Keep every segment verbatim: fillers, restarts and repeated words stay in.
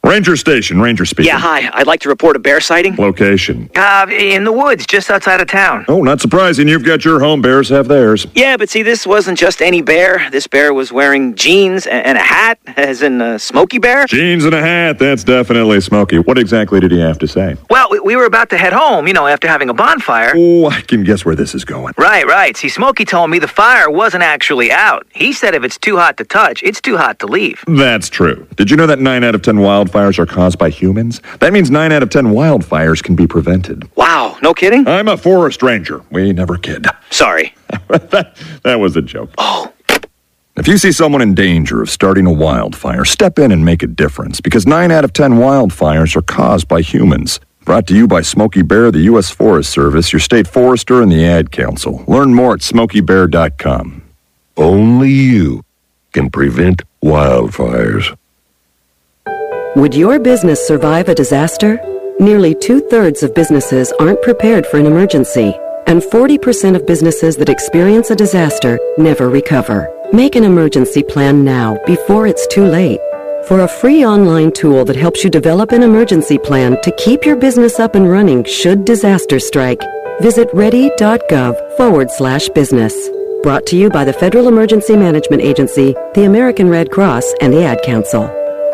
Ranger Station, Ranger speaking. Yeah, hi. I'd like to report a bear sighting. Location. Uh, in the woods, just outside of town. Oh, not surprising. You've got your home. Bears have theirs. Yeah, but see, this wasn't just any bear. This bear was wearing jeans and, and a hat, as in a Smokey Bear. Jeans and a hat. That's definitely Smokey. What exactly did he have to say? Well, we, we were about to head home, you know, after having a bonfire. Oh, I can guess where this is going. Right, right. See, Smokey told me the fire wasn't actually out. He said if it's too hot to touch, it's too hot to leave. That's true. Did you know that nine out of ten wildfires are caused by humans? That means nine out of ten wildfires can be prevented. Wow, no kidding? I'm a forest ranger. We never kid. Sorry. that, that was a joke. Oh. If you see someone in danger of starting a wildfire, step in and make a difference, because nine out of ten wildfires are caused by humans. Brought to you by Smokey Bear, the U S Forest Service, your state forester, and the Ad Council. Learn more at smokey bear dot com. Only you can prevent wildfires. Would your business survive a disaster? Nearly two-thirds of businesses aren't prepared for an emergency, and forty percent of businesses that experience a disaster never recover. Make an emergency plan now, before it's too late. For a free online tool that helps you develop an emergency plan to keep your business up and running should disaster strike, visit ready.gov forward slash business. Brought to you by the Federal Emergency Management Agency, the American Red Cross, and the Ad Council.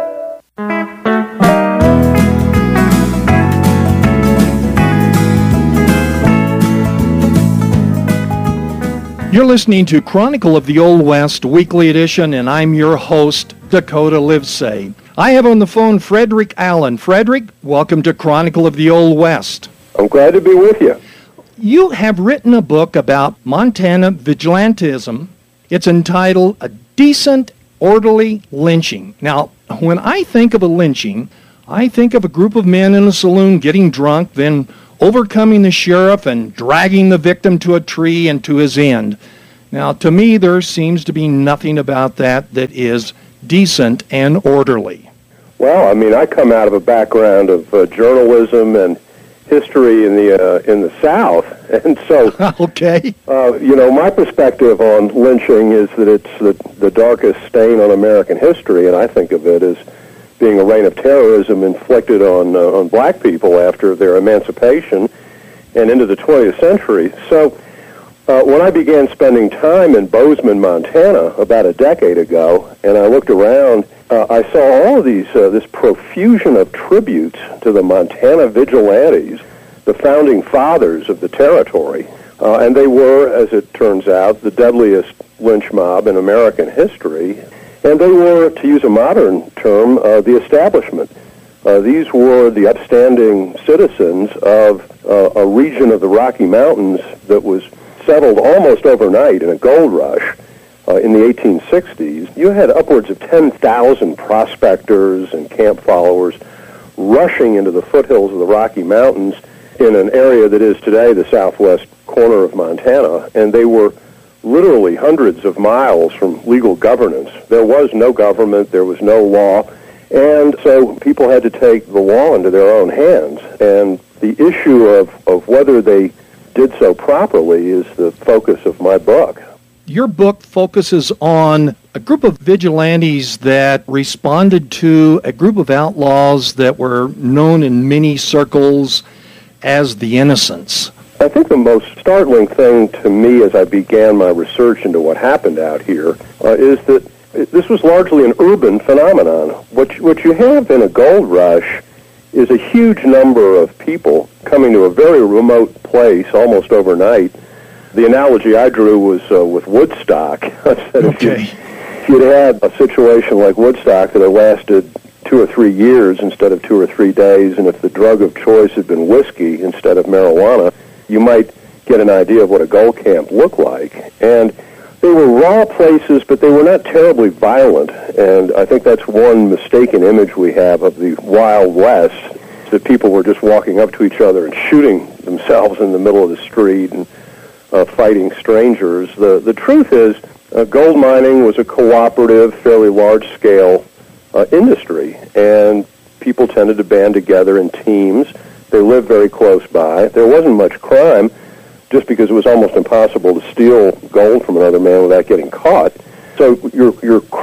You're listening to Chronicle of the Old West Weekly Edition, and I'm your host, Dakota Livesay. I have on the phone Frederick Allen. Frederick, welcome to Chronicle of the Old West. I'm glad to be with you. You have written a book about Montana vigilantism. It's entitled A Decent, Orderly Lynching. Now, when I think of a lynching, I think of a group of men in a saloon getting drunk, then overcoming the sheriff and dragging the victim to a tree and to his end. Now, to me, there seems to be nothing about that that is decent and orderly. Well, I mean, I come out of a background of uh, journalism and history in the uh, in the South, and so okay, uh, you know, my perspective on lynching is that it's the the darkest stain on American history, and I think of it as being a reign of terrorism inflicted on uh, on black people after their emancipation and into the twentieth century. So uh, when I began spending time in Bozeman, Montana, about a decade ago, and I looked around, uh, I saw all of these uh, this profusion of tributes to the Montana vigilantes, the founding fathers of the territory, uh, and they were, as it turns out, the deadliest lynch mob in American history. And they were, to use a modern term, uh, the establishment. Uh, these were the upstanding citizens of uh, a region of the Rocky Mountains that was settled almost overnight in a gold rush uh, in the eighteen sixties. You had upwards of ten thousand prospectors and camp followers rushing into the foothills of the Rocky Mountains in an area that is today the southwest corner of Montana, and they were literally hundreds of miles from legal governance. There was no government, there was no law, and so people had to take the law into their own hands. And the issue of, of whether they did so properly is the focus of my book. Your book focuses on a group of vigilantes that responded to a group of outlaws that were known in many circles as the Innocents. I think the most startling thing to me as I began my research into what happened out here uh, is that this was largely an urban phenomenon. What you, what you have in a gold rush is a huge number of people coming to a very remote place almost overnight. The analogy I drew was uh, with Woodstock. I said okay. if, you, if you'd had a situation like Woodstock that had lasted two or three years instead of two or three days, and if the drug of choice had been whiskey instead of marijuana, you might get an idea of what a gold camp looked like. And they were raw places, but they were not terribly violent. And I think that's one mistaken image we have of the Wild West, that people were just walking up to each other and shooting themselves in the middle of the street and uh, fighting strangers. The, the truth is, uh, gold mining was a cooperative, fairly large-scale uh, industry, and people tended to band together in teams. They lived very close by. There wasn't much crime, just because it was almost impossible to steal gold from another man without getting caught. So your your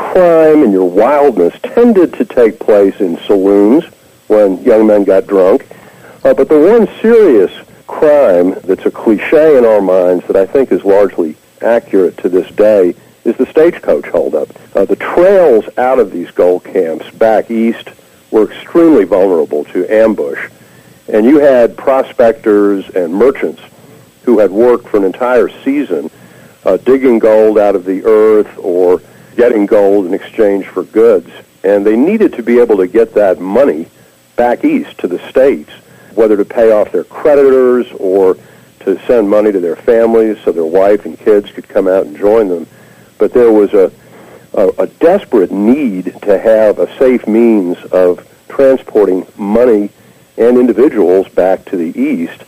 crime and your wildness tended to take place in saloons when young men got drunk. Uh, but the one serious crime that's a cliche in our minds that I think is largely accurate to this day is the stagecoach holdup. Uh, the trails out of these gold camps back east were extremely vulnerable to ambush. And you had prospectors and merchants who had worked for an entire season uh, digging gold out of the earth or getting gold in exchange for goods. And they needed to be able to get that money back east to the States, whether to pay off their creditors or to send money to their families so their wife and kids could come out and join them. But there was a, a, a desperate need to have a safe means of transporting money and individuals back to the east.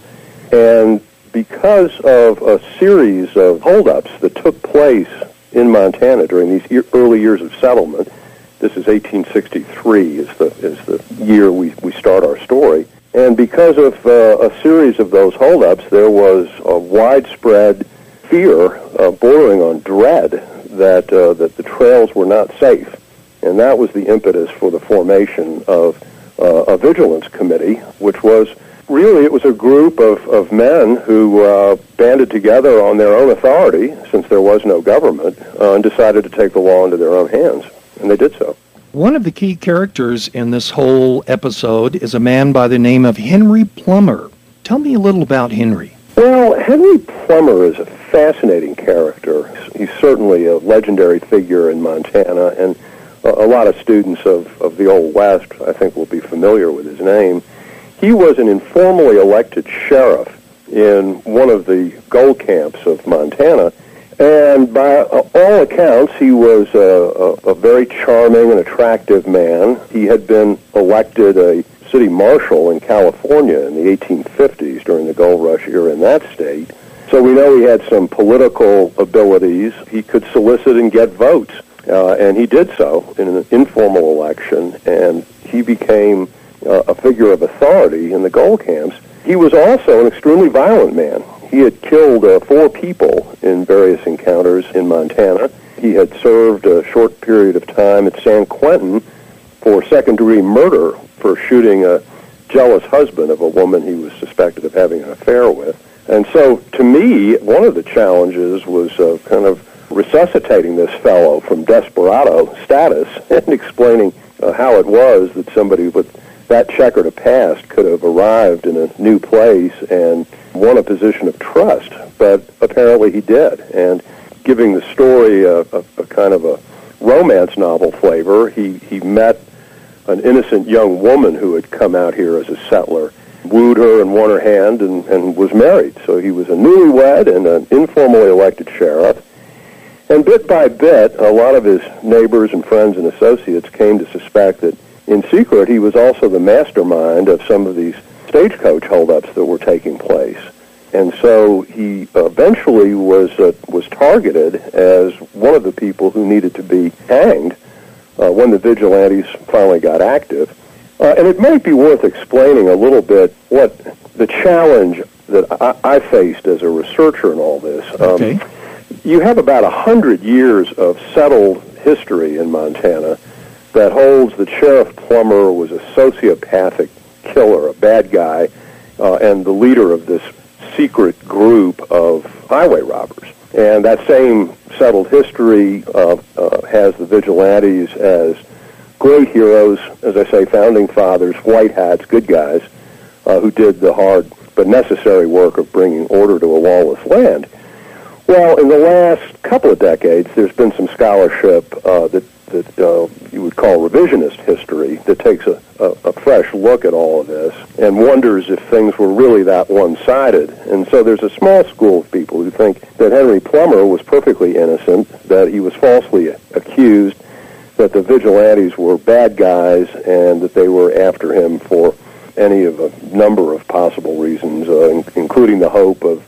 And because of a series of holdups that took place in Montana during these e- early years of settlement, this is eighteen sixty-three is the, is the year we, we start our story. And because of uh, a series of those holdups, there was a widespread fear, uh, bordering on dread, that uh, that the trails were not safe. And that was the impetus for the formation of uh, a vigilance committee, which was really, it was a group of, of men who uh, banded together on their own authority, since there was no government, uh, and decided to take the law into their own hands. And they did so. One of the key characters in this whole episode is a man by the name of Henry Plummer. Tell me a little about Henry. Well, Henry Plummer is a fascinating character. He's certainly a legendary figure in Montana, and a, a lot of students of, of the Old West, I think, will be familiar with his name. He was an informally elected sheriff in one of the gold camps of Montana, and by all accounts, he was a, a, a very charming and attractive man. He had been elected a city marshal in California in the eighteen fifties during the gold rush era in that state. So we know he had some political abilities. He could solicit and get votes, uh, and he did so in an informal election, and he became uh, a figure of authority in the gold camps. He was also an extremely violent man. He had killed uh, four people in various encounters in Montana. He had served a short period of time at San Quentin for second-degree murder for shooting a jealous husband of a woman he was suspected of having an affair with. And so, to me, one of the challenges was uh, kind of resuscitating this fellow from desperado status and explaining uh, how it was that somebody with that checkered a past could have arrived in a new place and won a position of trust. But apparently he did. And giving the story a, a, a kind of a romance novel flavor, he, he met an innocent young woman who had come out here as a settler, wooed her and won her hand, and, and was married. So he was a newlywed and an informally elected sheriff. And bit by bit, a lot of his neighbors and friends and associates came to suspect that in secret he was also the mastermind of some of these stagecoach holdups that were taking place. And so he eventually was uh, was targeted as one of the people who needed to be hanged uh, when the vigilantes finally got active. Uh, and it might be worth explaining a little bit what the challenge that I, I faced as a researcher in all this. Um, Okay. You have about a hundred years of settled history in Montana that holds that Sheriff Plummer was a sociopathic killer, a bad guy, uh, and the leader of this secret group of highway robbers. And that same settled history uh, uh, has the vigilantes as great heroes, as I say, founding fathers, white hats, good guys, uh, who did the hard but necessary work of bringing order to a lawless land. Well, in the last couple of decades, there's been some scholarship uh, that, that uh, you would call revisionist history that takes a, a, a fresh look at all of this and wonders if things were really that one-sided. And so there's a small school of people who think that Henry Plummer was perfectly innocent, that he was falsely accused, that the vigilantes were bad guys, and that they were after him for any of a number of possible reasons, uh, in, including the hope of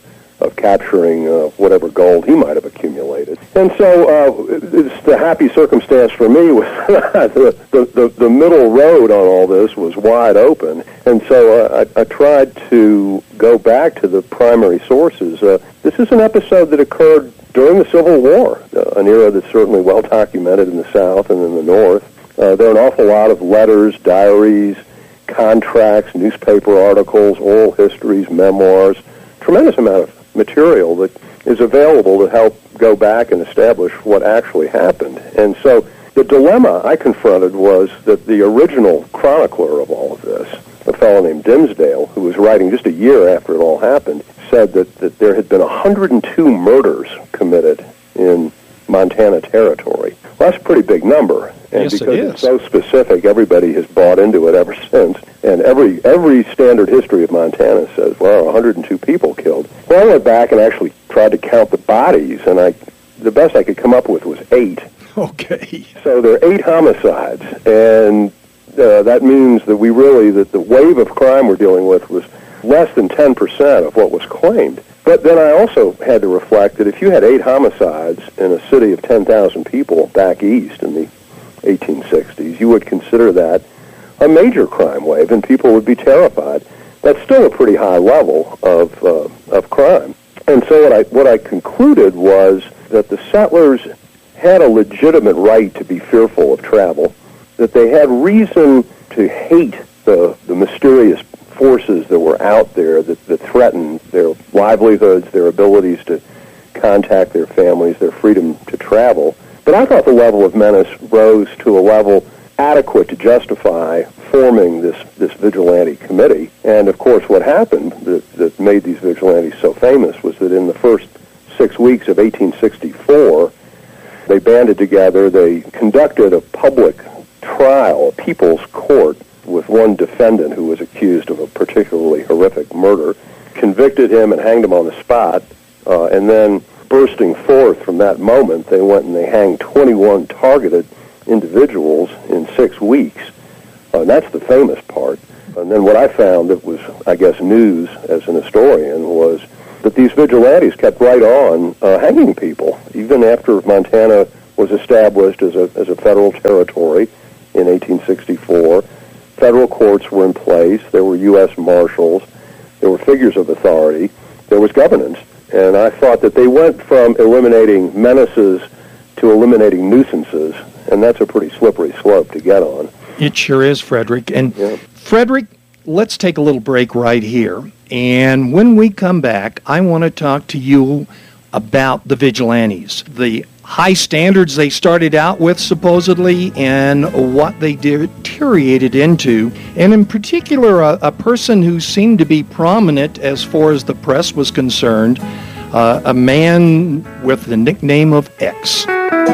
of capturing uh, whatever gold he might have accumulated. And so uh, it's the happy circumstance for me was the, the, the, the middle road on all this was wide open. And so uh, I, I tried to go back to the primary sources. Uh, this is an episode that occurred during the Civil War, uh, an era that's certainly well documented in the South and in the North. Uh, there are an awful lot of letters, diaries, contracts, newspaper articles, oral histories, memoirs, tremendous amount of material that is available to help go back and establish what actually happened. And so the dilemma I confronted was that the original chronicler of all of this, a fellow named Dimsdale, who was writing just a year after it all happened, said that, that there had been one hundred two murders committed in Montana Territory. Well, that's a pretty big number. And yes, because it is. It's so specific, everybody has bought into it ever since. And every every standard history of Montana says, well, one hundred two people killed. Well, I went back and actually tried to count the bodies, and I the best I could come up with was eight. Okay. So there are eight homicides, and uh, that means that we really, that the wave of crime we're dealing with was less than ten percent of what was claimed. But then I also had to reflect that if you had eight homicides in a city of ten thousand people back east in the eighteen sixties, you would consider that a major crime wave, and people would be terrified. That's still a pretty high level of uh, of crime. And so what I what I concluded was that the settlers had a legitimate right to be fearful of travel, that they had reason to hate the the mysterious forces that were out there that, that threatened their livelihoods, their abilities to contact their families, their freedom to travel. But I thought the level of menace rose to a level adequate to justify forming this, this vigilante committee. And, of course, what happened that, that made these vigilantes so famous was that in the first six weeks of eighteen sixty-four, they banded together, they conducted a public trial, a people's court, with one defendant who was accused of a particularly horrific murder, convicted him and hanged him on the spot, uh, and then bursting forth from that moment, they went and they hanged twenty-one targeted individuals in six weeks. Uh, and that's the famous part. And then what I found that was, I guess, news as an historian was that these vigilantes kept right on uh, hanging people, even after Montana was established as a, as a federal territory in eighteen sixty-four. Federal courts were in place. There were U S Marshals. There were figures of authority. There was governance. And I thought that they went from eliminating menaces to eliminating nuisances, and that's a pretty slippery slope to get on. It sure is, Frederick. And Yeah. Frederick, let's take a little break right here. And when we come back, I want to talk to you about the vigilantes, the high standards they started out with, supposedly, and what they deteriorated into. And in particular, a, a person who seemed to be prominent as far as the press was concerned, uh, a man with the nickname of X.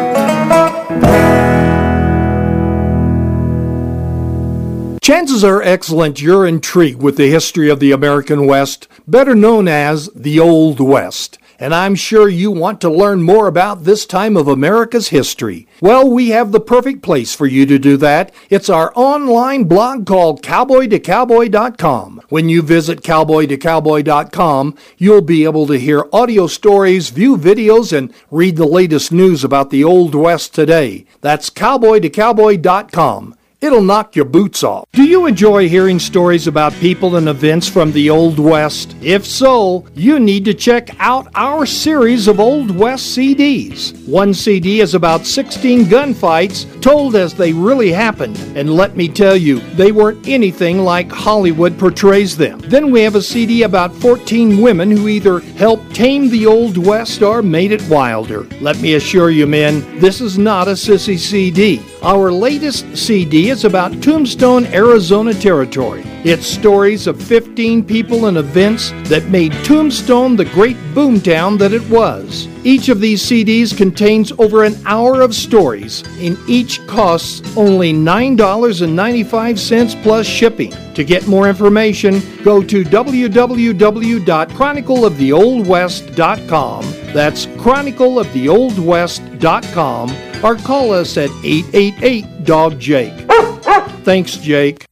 Chances are excellent you're intrigued with the history of the American West, better known as the Old West. And I'm sure you want to learn more about this time of America's history. Well, we have the perfect place for you to do that. It's our online blog called cowboy to cowboy dot com. When you visit cowboy to cowboy dot com, you'll be able to hear audio stories, view videos, and read the latest news about the Old West today. That's cowboy to cowboy dot com. It'll knock your boots off. Do you enjoy hearing stories about people and events from the Old West? If so, you need to check out our series of Old West C Ds. One C D is about sixteen gunfights told as they really happened. And let me tell you, they weren't anything like Hollywood portrays them. Then we have a C D about fourteen women who either helped tame the Old West or made it wilder. Let me assure you, men, this is not a sissy C D. Our latest C D is about Tombstone, Arizona Territory. It's stories of fifteen people and events that made Tombstone the great boomtown that it was. Each of these C Ds contains over an hour of stories, and each costs only nine dollars and ninety-five cents plus shipping. To get more information, go to w w w dot chronicle of the old west dot com. That's chronicle of the old west dot com, or call us at eight eight eight, D O G, Jake. Thanks, Jake.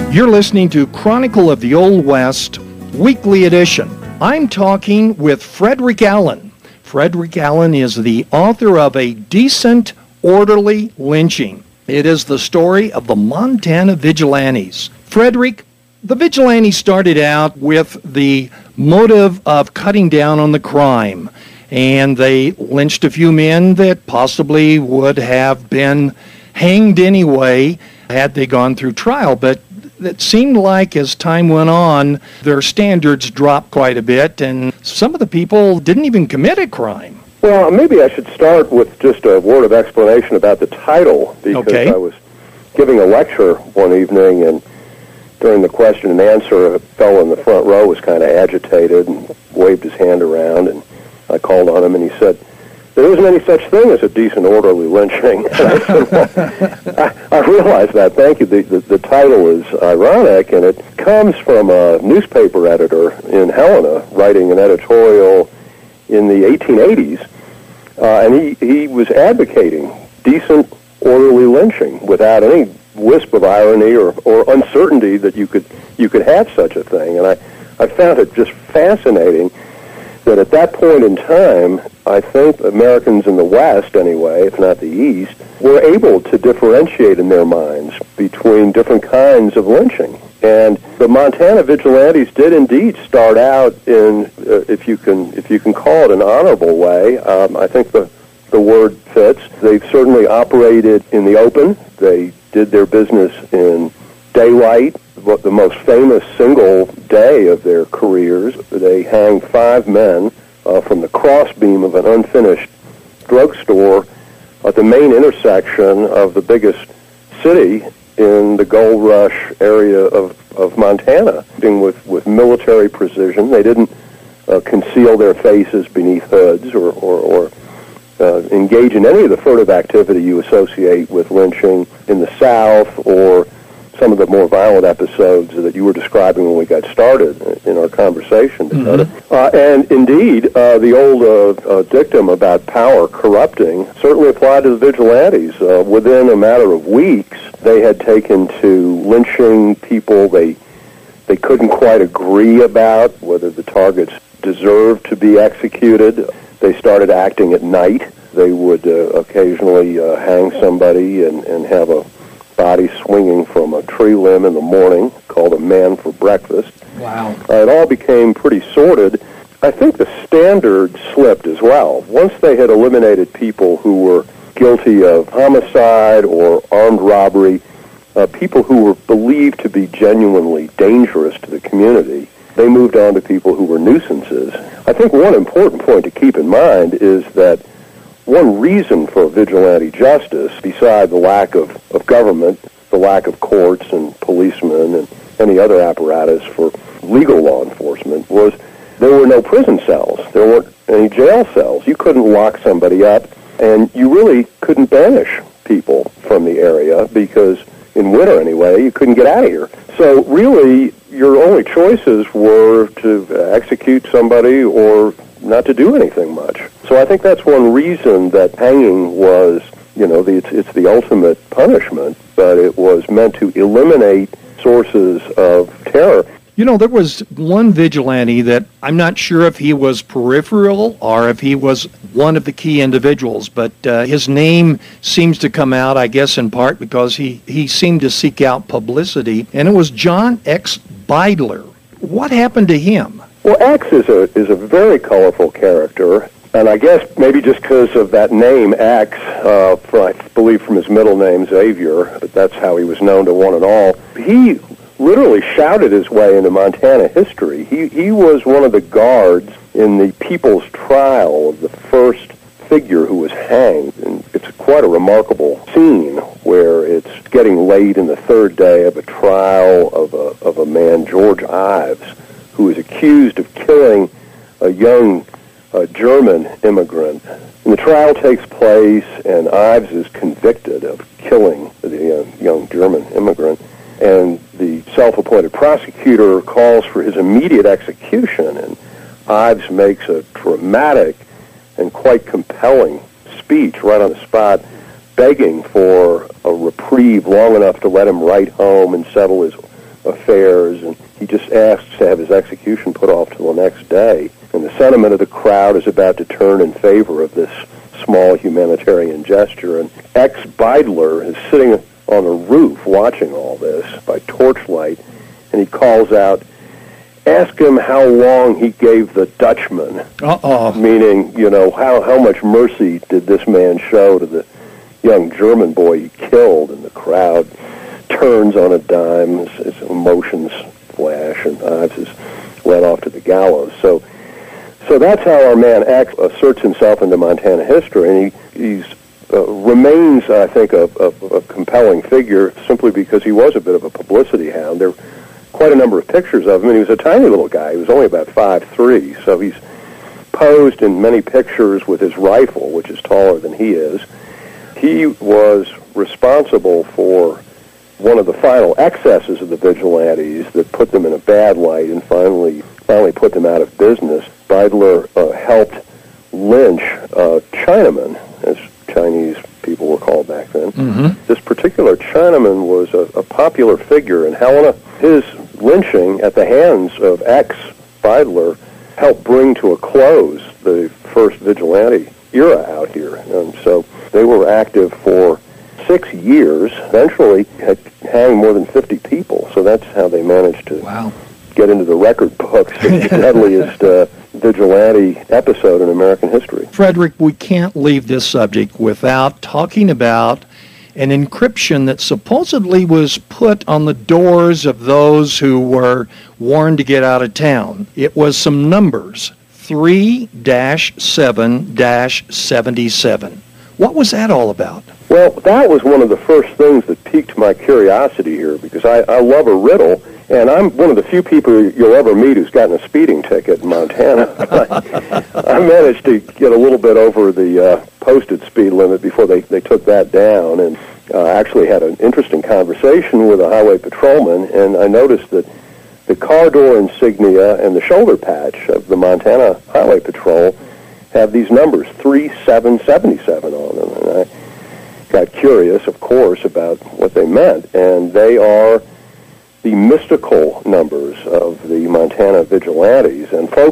You're listening to Chronicle of the Old West, Weekly Edition. I'm talking with Frederick Allen. Frederick Allen is the author of A Decent, Orderly Lynching. It is the story of the Montana Vigilantes. Frederick, the Vigilantes started out with the motive of cutting down on the crime, and they lynched a few men that possibly would have been hanged anyway had they gone through trial, but it seemed like as time went on, their standards dropped quite a bit, and some of the people didn't even commit a crime. Well, maybe I should start with just a word of explanation about the title, because okay. I was giving a lecture one evening, and during the question and answer, a fellow in the front row was kind of agitated and waved his hand around, and I called on him, and he said, "There isn't any such thing as a decent, orderly lynching." I, said, well, I, I realize that. Thank you. The, the, the title is ironic, and it comes from a newspaper editor in Helena writing an editorial in the eighteen eighties, uh, and he, he was advocating decent, orderly lynching without any wisp of irony or, or uncertainty that you could you could have such a thing. And I, I found it just fascinating that at that point in time, I think Americans in the West, anyway, if not the East, were able to differentiate in their minds between different kinds of lynching. And the Montana Vigilantes did indeed start out in, uh, if you can, if you can call it an honorable way. Um, I think the the word fits. They've certainly operated in the open. They did their business in daylight. What the most famous single day of their careers, they hanged five men uh, from the crossbeam of an unfinished drugstore at the main intersection of the biggest city in the gold rush area of, of Montana, with, with military precision. They didn't uh, conceal their faces beneath hoods or, or, or uh, engage in any of the furtive activity you associate with lynching in the South or some of the more violent episodes that you were describing when we got started in our conversation, Dakota. Mm-hmm. Uh, and indeed, uh, the old uh, uh, dictum about power corrupting certainly applied to the vigilantes. Uh, within a matter of weeks, they had taken to lynching people they they couldn't quite agree about whether the targets deserved to be executed. They started acting at night. They would uh, occasionally uh, hang somebody and, and have a body swinging from a tree limb in the morning, called a man for breakfast. Wow. Uh, it all became pretty sordid. I think the standard slipped as well. Once they had eliminated people who were guilty of homicide or armed robbery, uh, people who were believed to be genuinely dangerous to the community, they moved on to people who were nuisances. I think one important point to keep in mind is that one reason for vigilante justice, beside the lack of, of government, the lack of courts and policemen and any other apparatus for legal law enforcement, was there were no prison cells. There weren't any jail cells. You couldn't lock somebody up, and you really couldn't banish people from the area because, in winter anyway, you couldn't get out of here. So really, your only choices were to execute somebody or not to do anything much. So I think that's one reason that hanging was, you know, the, it's, it's the ultimate punishment, but it was meant to eliminate sources of terror. You know, there was one vigilante that I'm not sure if he was peripheral or if he was one of the key individuals, but uh, his name seems to come out, I guess, in part because he, he seemed to seek out publicity, and it was John X. Beidler. What happened to him? Well, X is a is a very colorful character, and I guess maybe just because of that name, X, uh, from, I believe from his middle name, Xavier, but that's how he was known to one and all. He literally shouted his way into Montana history. He he was one of the guards in the People's Trial of the first figure who was hanged, and it's quite a remarkable scene where it's getting late in the third day of a trial of a of a man, George Ives, who is accused of killing a young uh, German immigrant. And the trial takes place, and Ives is convicted of killing the uh, young German immigrant. And the self-appointed prosecutor calls for his immediate execution, and Ives makes a dramatic and quite compelling speech right on the spot, begging for a reprieve long enough to let him write home and settle his uh, affairs, and he just asks to have his execution put off till the next day. And the sentiment of the crowd is about to turn in favor of this small humanitarian gesture. And ex-Beidler is sitting on the roof watching all this by torchlight, and he calls out, "Ask him how long he gave the Dutchman." Uh-oh. Meaning, you know, how, how much mercy did this man show to the young German boy he killed? And the crowd turns on a dime, his, his emotions flash, and Ives is led off to the gallows. So so that's how our man X asserts himself into Montana history, and he he's, uh, remains, I think, a, a, a compelling figure simply because he was a bit of a publicity hound. There quite a number of pictures of him, and he was a tiny little guy. He was only about five three, so he's posed in many pictures with his rifle, which is taller than he is. He was responsible for one of the final excesses of the vigilantes that put them in a bad light and finally finally put them out of business. Beidler uh, helped lynch uh, Chinamen, as Chinese people were called back then. Mm-hmm. This particular Chinaman was a, a popular figure in Helena. His lynching at the hands of ex-Beidler helped bring to a close the first vigilante era out here. And so they were active for six years, eventually had hanged more than fifty people. So that's how they managed to Wow. get into the record books as the deadliest uh, vigilante episode in American history. Frederick, we can't leave this subject without talking about an encryption that supposedly was put on the doors of those who were warned to get out of town. It was some numbers, three dash seven dash seventy-seven. What was that all about? Well, that was one of the first things that piqued my curiosity here, because I, I love a riddle, and I'm one of the few people you'll ever meet who's gotten a speeding ticket in Montana. I, I managed to get a little bit over the uh, posted speed limit before they, they took that down, and uh, actually had an interesting conversation with a highway patrolman, and I noticed that the car door insignia and the shoulder patch of the Montana Highway Patrol have these numbers, three seven seventy-seven, on them, and I got curious, of course, about what they meant, and they are the mystical numbers of the Montana vigilantes, and folks